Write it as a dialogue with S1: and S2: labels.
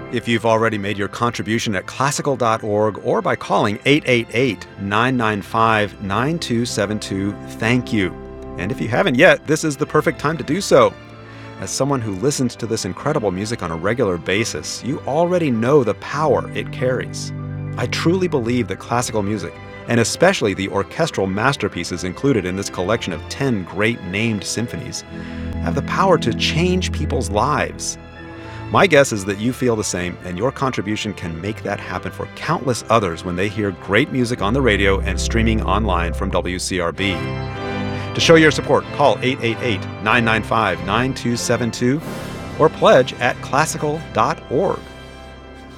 S1: If you've already made your contribution at classical.org or by calling 888-995-9272, thank you. And if you haven't yet, this is the perfect time to do so. As someone who listens to this incredible music on a regular basis, you already know the power it carries. I truly believe that classical music, and especially the orchestral masterpieces included in this collection of 10 great named symphonies, have the power to change people's lives. My guess is that you feel the same, and your contribution can make that happen for countless others when they hear great music on the radio and streaming online from WCRB. To show your support, call 888-995-9272 or pledge at classical.org.